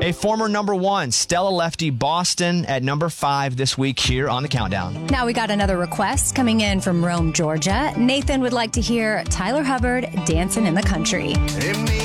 A former number 1, Stella Lefty Boston at number 5 this week here on the Countdown. Now we got another request coming in from Rome, Georgia. Nathan would like to hear Tyler Hubbard, Dancing in the Country.